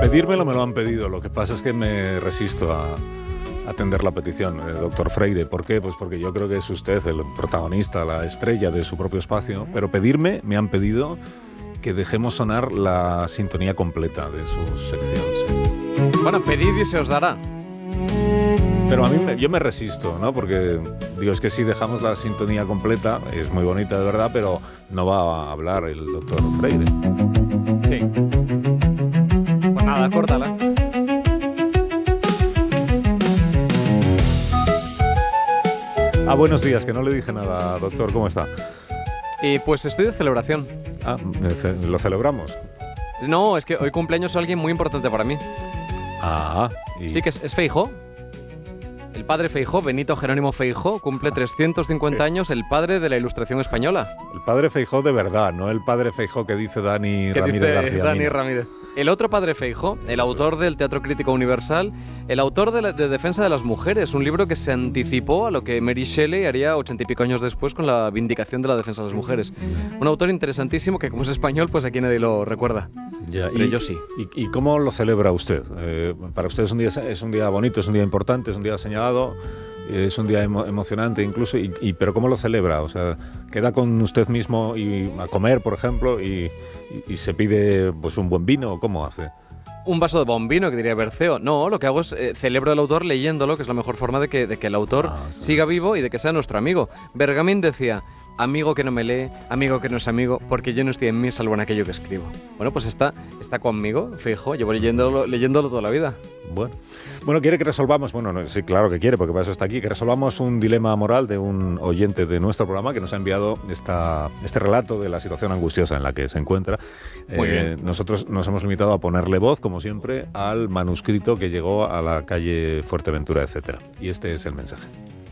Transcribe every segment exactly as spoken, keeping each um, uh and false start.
Pedírmelo me lo han pedido, lo que pasa es que me resisto a atender la petición, eh, doctor Freire. ¿Por qué? Pues porque yo creo que es usted el protagonista, la estrella de su propio espacio, pero pedirme, me han pedido que dejemos sonar la sintonía completa de su sección. Sí. Bueno, pedid y se os dará. Pero a mí me, yo me resisto, ¿no? Porque digo, es que si dejamos la sintonía completa, es muy bonita de verdad, pero no va a hablar el doctor Freire. Sí. Pues nada, córtala. Ah, buenos días, que no le dije nada, doctor, ¿cómo está? Y pues estoy de celebración. Ah, ¿lo celebramos? No, es que hoy cumpleaños alguien muy importante para mí. Ah, y... Sí, que es, es Feijóo. El padre Feijóo, Benito Jerónimo Feijóo, cumple trescientos cincuenta años, el padre de la Ilustración española. El padre Feijóo de verdad, no el padre Feijóo que dice Dani que Ramírez dice García. Dani Mina. Ramírez. El otro padre Feijóo, el autor del Teatro Crítico Universal, el autor de, la, de Defensa de las Mujeres, un libro que se anticipó a lo que Mary Shelley haría ochenta y pico años después con la Vindicación de la Defensa de las Mujeres. Un autor interesantísimo que, como es español, pues aquí nadie lo recuerda. Ya, Pero y, yo sí. Y, ¿Y cómo lo celebra usted? Eh, para usted es un día es un día bonito, es un día importante, es un día señalado. Es un día emo- emocionante incluso, y, y, pero ¿cómo lo celebra? O sea, ¿queda con usted mismo y a comer, por ejemplo, y, y, y se pide pues un buen vino o cómo hace? Un vaso de bombino, que diría Berceo. No, lo que hago es eh, celebro al autor leyéndolo, que es la mejor forma de que, de que el autor Ah, sí. siga vivo y de que sea nuestro amigo. Bergamín decía: amigo que no me lee, amigo que no es amigo, porque yo no estoy en mí salvo en aquello que escribo. Bueno, pues está, está conmigo, Feijóo, llevo leyéndolo, leyéndolo toda la vida. Bueno. bueno, quiere que resolvamos, bueno, no, sí, claro que quiere, porque para eso está aquí, que resolvamos un dilema moral de un oyente de nuestro programa que nos ha enviado esta, este relato de la situación angustiosa en la que se encuentra. Muy Eh, bien. nosotros nos hemos limitado a ponerle voz, como siempre, al manuscrito que llegó a la calle Fuerteventura, etcétera. Y este es el mensaje.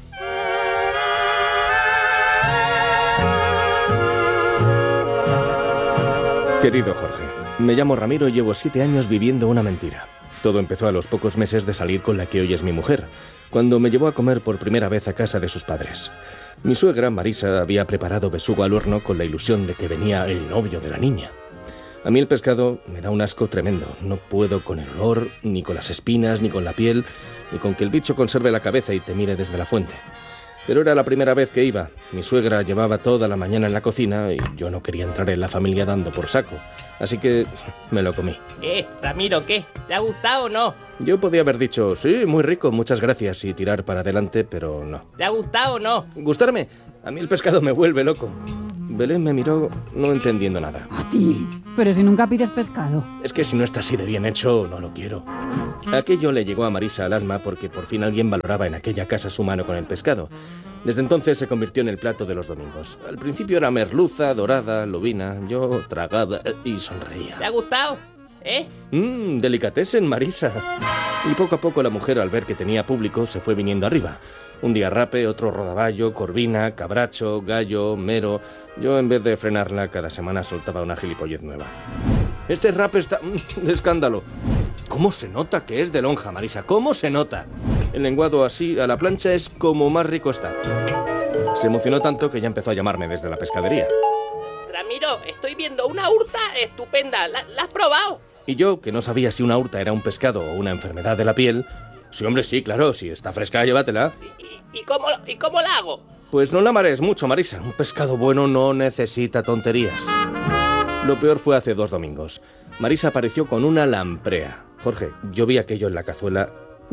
Querido Jorge, me llamo Ramiro y llevo siete años viviendo una mentira. Todo empezó a los pocos meses de salir con la que hoy es mi mujer, cuando me llevó a comer por primera vez a casa de sus padres. Mi suegra, Marisa, había preparado besugo al horno con la ilusión de que venía el novio de la niña. A mí el pescado me da un asco tremendo. No puedo con el olor, ni con las espinas, ni con la piel, ni con que el bicho conserve la cabeza y te mire desde la fuente. Pero era la primera vez que iba. Mi suegra llevaba toda la mañana en la cocina y yo no quería entrar en la familia dando por saco. Así que me lo comí. Eh, Ramiro, ¿qué? ¿Te ha gustado o no? Yo podía haber dicho, sí, muy rico, muchas gracias, y tirar para adelante, pero no. ¿Te ha gustado o no? ¿Gustarme? A mí el pescado me vuelve loco. Belén me miró no entendiendo nada. A ti. Pero si nunca pides pescado. Es que si no está así de bien hecho, no lo quiero. Aquello le llegó a Marisa al alma porque por fin alguien valoraba en aquella casa su mano con el pescado. Desde entonces se convirtió en el plato de los domingos. Al principio era merluza, dorada, lobina, yo tragaba y sonreía. ¿Te ha gustado? ¿Eh? Mmm, delicatessen, Marisa. Y poco a poco la mujer, al ver que tenía público, se fue viniendo arriba. Un día rape, otro rodaballo, corvina, cabracho, gallo, mero. Yo, en vez de frenarla, cada semana soltaba una gilipollez nueva. Este rape está de escándalo. ¿Cómo se nota que es de lonja, Marisa? ¿Cómo se nota? El lenguado así, a la plancha, es como más rico está. Se emocionó tanto que ya empezó a llamarme desde la pescadería. Ramiro, estoy viendo una hurta estupenda. ¿La, la has probado? Y yo, que no sabía si una hurta era un pescado o una enfermedad de la piel... Sí, hombre, sí, claro, si está fresca, llévatela. ¿Y, y, y, cómo, ¿Y cómo la hago? Pues no la marees mucho, Marisa. Un pescado bueno no necesita tonterías. Lo peor fue hace dos domingos. Marisa apareció con una lamprea. Jorge, yo vi aquello en la cazuela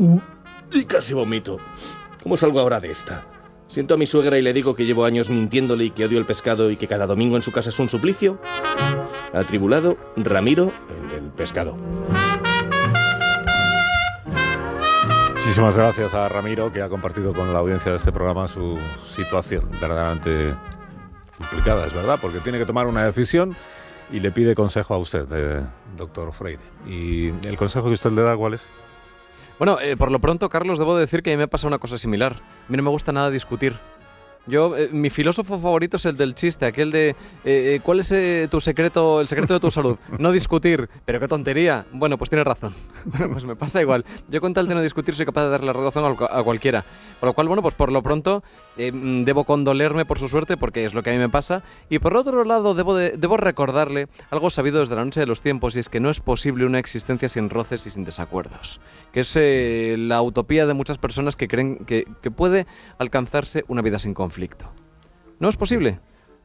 y casi vomito. ¿Cómo salgo ahora de esta? Siento a mi suegra y le digo que llevo años mintiéndole y que odio el pescado y que cada domingo en su casa es un suplicio. Atribulado, Ramiro, el del pescado. Muchísimas gracias a Ramiro, que ha compartido con la audiencia de este programa su situación verdaderamente complicada, es verdad, porque tiene que tomar una decisión y le pide consejo a usted, eh, doctor Freire. ¿Y el consejo que usted le da cuál es? Bueno, eh, por lo pronto, Carlos, debo decir que a mí me pasa una cosa similar. A mí no me gusta nada discutir. Yo, eh, mi filósofo favorito es el del chiste, aquel de eh, eh, ¿cuál es eh, tu secreto, el secreto de tu salud? No discutir. Pero qué tontería. Bueno, pues tienes razón. Bueno, pues me pasa igual. Yo con tal de no discutir soy capaz de darle la razón a, a cualquiera. Por lo cual, bueno, pues por lo pronto eh, debo condolerme por su suerte porque es lo que a mí me pasa. Y por otro lado, debo, de, debo recordarle algo sabido desde la noche de los tiempos, y es que no es posible una existencia sin roces y sin desacuerdos. Que es eh, la utopía de muchas personas que creen que, que puede alcanzarse una vida sin conflicto. ¿No es posible?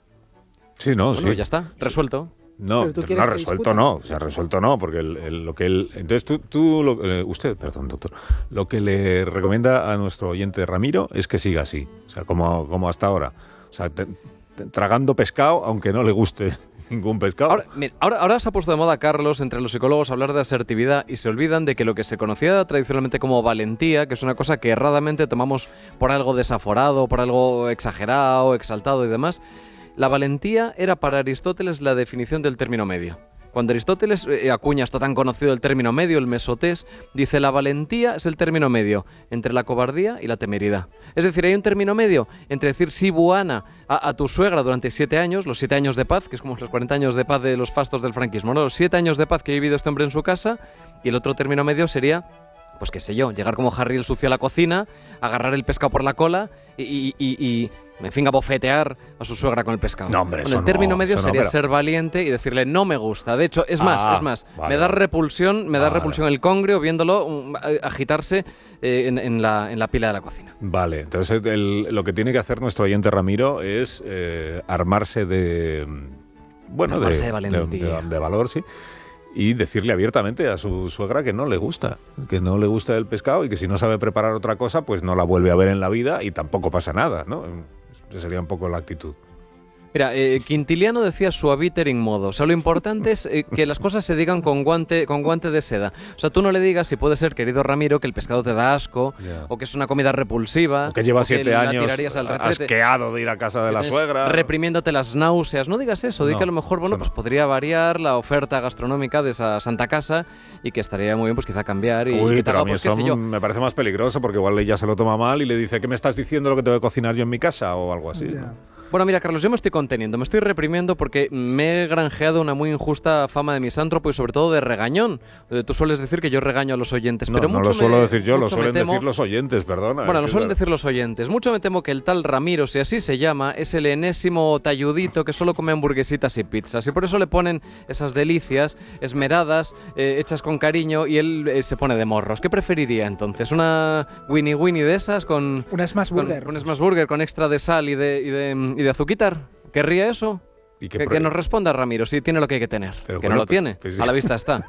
Sí, no, bueno, sí. ya está, resuelto. No, Pero tú no, quieres que resuelto discutan. no, o sea, resuelto no, porque el, el- lo que él... Entonces tú, tú lo- eh, usted, perdón, doctor, lo que le recomienda a nuestro oyente Ramiro es que siga así, o sea, como, como hasta ahora. O sea, te- te- tragando pescado, aunque no le guste ningún pescado. Ahora, mira, ahora, ahora se ha puesto de moda, Carlos, entre los psicólogos hablar de asertividad y se olvidan de que lo que se conocía tradicionalmente como valentía, que es una cosa que erradamente tomamos por algo desaforado, por algo exagerado, exaltado y demás, la valentía era para Aristóteles la definición del término medio. Cuando Aristóteles eh, acuña esto tan conocido del término medio, el mesotés, dice la valentía es el término medio entre la cobardía y la temeridad. Es decir, hay un término medio entre decir sí buana a, a tu suegra durante siete años, los siete años de paz, que es como los cuarenta años de paz de los fastos del franquismo, ¿no? Los siete años de paz que ha vivido este hombre en su casa, y el otro término medio sería, pues qué sé yo, llegar como Harry el sucio a la cocina, agarrar el pescado por la cola y, y, y, y en fin, a bofetear a su suegra con el pescado. No, hombre, Bueno, eso el término no, medio eso no, sería pero- ser valiente y decirle no me gusta. De hecho, es más, Ah, es más, vale, me da vale. repulsión, me da Vale. repulsión el congrio viéndolo um, a- agitarse eh, en, en la, en la pila de la cocina. Vale, entonces el- lo que tiene que hacer nuestro oyente Ramiro es eh, armarse de... Bueno, Armarse de, de valentía. de- de valor, sí. Y decirle abiertamente a su suegra que no le gusta, que no le gusta el pescado y que si no sabe preparar otra cosa, pues no la vuelve a ver en la vida y tampoco pasa nada, ¿no? Esa sería un poco la actitud. Mira, eh, Quintiliano decía suaviter in modo. O sea, lo importante es eh, que las cosas se digan con guante, con guante de seda. O sea, tú no le digas, si puede ser, querido Ramiro, que el pescado te da asco, Ya. o que es una comida repulsiva, O que lleva o siete la años tirarías al retrete. asqueado de ir a casa de la Siete suegra. años Reprimiéndote las náuseas. No digas eso, di No, que a lo mejor, bueno, eso no. pues podría variar la oferta gastronómica de esa santa casa y que estaría muy bien, pues quizá cambiar y Uy, que te pero haga, a mí pues, qué esto sé yo. me parece más peligroso porque igual ella se lo toma mal y le dice, ¿qué me estás diciendo lo que te voy a cocinar yo en mi casa? O algo así. Ya. ¿no? Bueno, mira, Carlos, yo me estoy conteniendo, me estoy reprimiendo porque me he granjeado una muy injusta fama de misántropo y sobre todo de regañón. Eh, Tú sueles decir que yo regaño a los oyentes, No, pero no mucho lo suelo me- decir yo, lo mucho me suelen temo- decir los oyentes, perdona. Bueno, es lo que suelen la- decir los oyentes. Mucho me temo que el tal Ramiro, si así se llama, es el enésimo talludito que solo come hamburguesitas y pizzas. Y por eso le ponen esas delicias esmeradas, eh, hechas con cariño, y él eh, se pone de morros. ¿Qué preferiría entonces? ¿Una Winnie Winnie de esas con, Un Smash con Burger. un Smash Burger con extra de sal y de, y de, y de azuquitar? ¿Querría eso? Y Que, que que pro- nos responda Ramiro, si tiene lo que hay que tener. Pero que bueno, no lo pero- tiene, pues sí. a la vista está.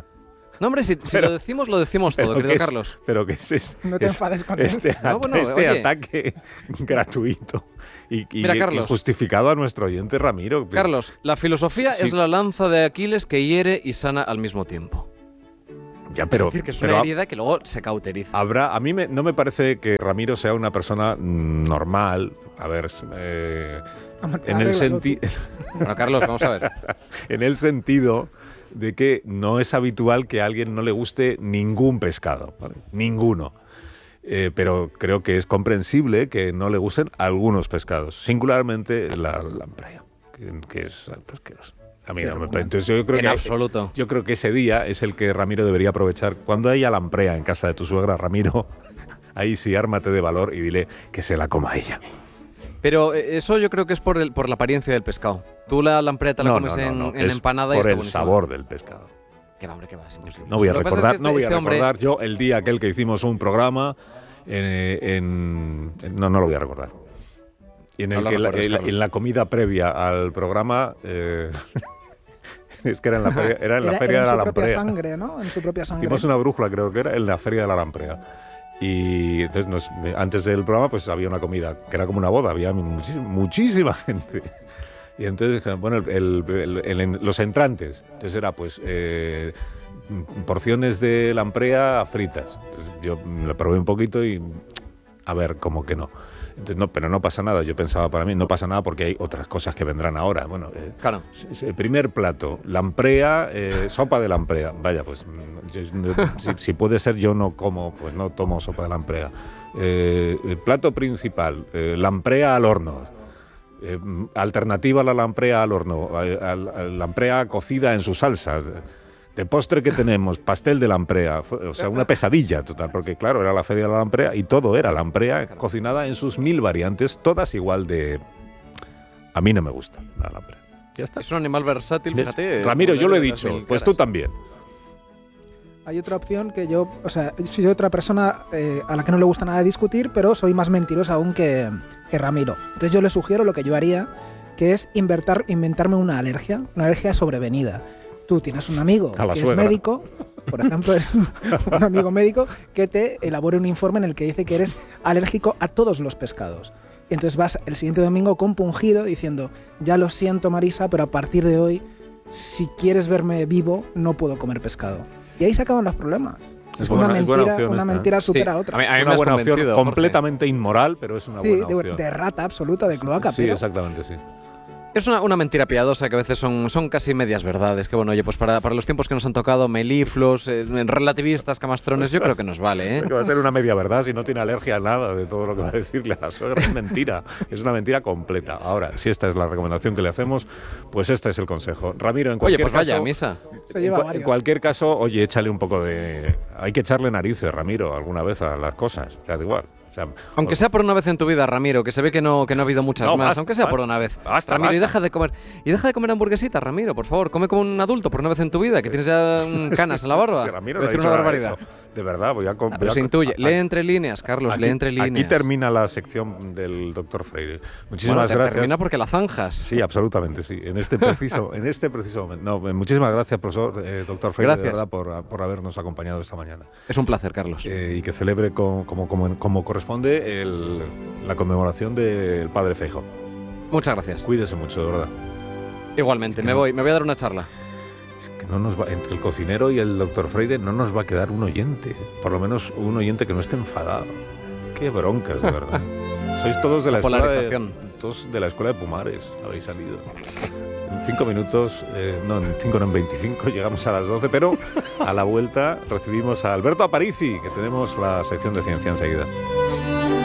No, hombre, si, si Pero- lo decimos, lo decimos todo, pero querido que es- Carlos. Pero que es, es- No te es- enfades con él. este, No, bueno, este oye. ataque gratuito y, y- Mira, y Carlos. justificado a nuestro oyente Ramiro. Carlos, la filosofía Sí, sí. es la lanza de Aquiles que hiere y sana al mismo tiempo. Ya, pero, es decir, que es pero una ha- herida que luego se cauteriza. habrá, a mí me- no me parece que Ramiro sea una persona mm, normal. A ver, eh, Hombre, en, el arréglalo senti- Bueno, Carlos, vamos a ver. en el sentido de que no es habitual que a alguien no le guste ningún pescado, ¿vale? Ninguno. Eh, pero creo que es comprensible que no le gusten algunos pescados, singularmente la lamprey, que, que es asqueroso. A mí Sí, no me argumento. Entonces yo creo En que absoluto. yo creo que ese día es el que Ramiro debería aprovechar. Cuando haya lamprea en casa de tu suegra, Ramiro, ahí sí ármate de valor y dile que se la coma ella. Pero eh, eso yo creo que es por, el, por la apariencia del pescado. Tú la lampreta te la No, comes no, no, en, no, en es empanada y por está el buenísima. sabor del pescado. Que va, hombre, que va, es imposible. No voy a Lo que pasa es recordar, que este- no voy a este hombre- recordar yo el día aquel que hicimos un programa en, en- en- no, no lo voy a recordar. Y en No el lo que la- recuerdes, en, la, Carlos. en la comida previa al programa eh, es que era en la feria, era en la Era- feria era de en la su propia lamprea. sangre, ¿no? En su propia sangre. Hicimos una brújula, creo que era, en la feria de la lamprea. Y entonces nos- antes del programa pues había una comida que era como una boda, había muchísima, muchísima gente. Y entonces, bueno, el- el- el- el- los entrantes, entonces era pues eh, porciones de lamprea fritas. Entonces yo la probé un poquito y a ver, como que no. Entonces, no, pero no pasa nada, yo pensaba para mí, no pasa nada porque hay otras cosas que vendrán ahora. Bueno, eh, Claro. el primer plato, lamprea, eh, sopa de lamprea. Vaya, pues mm, yo- no- si, si puede ser yo no como, pues no tomo sopa de lamprea. Eh, el plato principal, eh, lamprea al horno. Eh, mm, alternativa a la lamprea al horno, a, a- a lamprea cocida en su salsa. De postre que tenemos, pastel de lamprea, o sea, una pesadilla total, porque claro, era la feria de la lamprea y todo era lamprea cocinada en sus mil variantes, todas igual de... A mí no me gusta la lamprea. Ya está. Es un animal versátil, fíjate. Ramiro, yo lo he dicho, pues tú también. Hay otra opción que yo, o sea, soy otra persona eh, a la que no le gusta nada discutir, pero soy más mentirosa aún que, que Ramiro. Entonces yo le sugiero lo que yo haría, que es inventar, inventarme una alergia, una alergia sobrevenida. Tú tienes un amigo que es médico, por ejemplo, es un amigo médico que te elabore un informe en el que dice que eres alérgico a todos los pescados. Y entonces vas el siguiente domingo compungido diciendo, ya lo siento Marisa, pero a partir de hoy, si quieres verme vivo, no puedo comer pescado. Y ahí se acaban los problemas. Es, es una buena, mentira, es buena una mentira supera sí. a otra. A mí, a mí es una buena opción, Jorge. completamente inmoral, pero es una sí, buena de, opción. De rata absoluta, de cloaca. Sí, pero... exactamente, sí. Es una, una mentira piadosa que a veces son, son casi medias verdades. Que bueno, oye, pues para, para los tiempos que nos han tocado, melifluos, eh, relativistas, camastrones, yo creo que nos vale, ¿eh? Que va a ser una media verdad si no tiene alergia a nada de todo lo que va a decirle a la suegra. Es mentira, es una mentira completa. Ahora, si esta es la recomendación que le hacemos, pues este es el consejo. Ramiro, en cualquier Oye, pues caso, vaya, misa. Se lleva en, cu- varios. en cualquier caso, oye, échale un poco de... Hay que echarle narices, Ramiro, alguna vez a las cosas. O sea, da igual. O sea, Aunque sea por una vez en tu vida, Ramiro, que se ve que no, que no ha habido muchas No, más, basta, aunque sea por basta, una vez. basta, Ramiro, y basta. deja de comer. Y deja de comer hamburguesitas, Ramiro, por favor. Come como un adulto por una vez en tu vida, que tienes ya mm, canas en la barba. Si Ramiro Voy no a ha decir dicho una nada de barbaridad. eso. De verdad, voy a... Ah, pero se intuye. Lee entre líneas, Carlos, aquí, lee entre líneas. Aquí termina la sección del doctor Freire. Muchísimas bueno, te gracias. termina porque la zanjas. Sí, absolutamente, sí. En este preciso, en este preciso momento. No, muchísimas gracias, profesor, eh, doctor Freire, Gracias. de verdad, por, por habernos acompañado esta mañana. Es un placer, Carlos. Eh, y que celebre con- como, como, como corresponde el- la conmemoración del padre Feijóo. Muchas gracias. Cuídese mucho, de verdad. Igualmente, Es que me no- voy, me voy a dar una charla. Es que no nos va, entre el cocinero y el doctor Freire no nos va a quedar un oyente. Por lo menos un oyente que no esté enfadado. Qué broncas, de verdad. Sois todos de la, La escuela de, polarización. todos de la escuela de Pumares, habéis salido. En cinco minutos, eh, no, en cinco, no, en veinticinco, llegamos a las doce, pero a la vuelta recibimos a Alberto Aparici, que tenemos la sección de ciencia enseguida.